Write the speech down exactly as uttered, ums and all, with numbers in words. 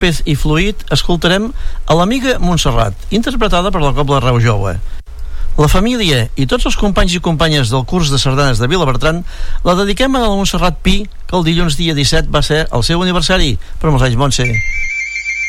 Pez i Fluid, escoltarem a l'amiga Montserrat, interpretada per la Cobla Rau Jove. La família i tots els companys i companyes del curs de sardanes de Vilabertran la dediquem a la Montserrat Pi, que el dilluns dia disset va ser el seu aniversari. Per molts anys, Montse.